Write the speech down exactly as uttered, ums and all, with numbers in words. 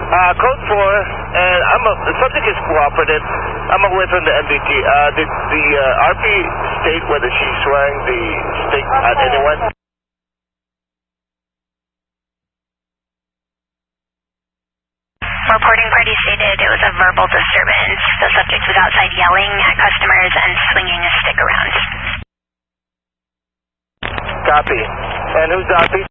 Uh, code four, and I'm a, the subject is cooperative. I'm away from the M B T. Uh, did the uh, R P state whether she's swearing the state at anyone? Reporting party stated it was a verbal disturbance. The subject was outside yelling at customers and swinging a stick around. Copy. And who's the R P?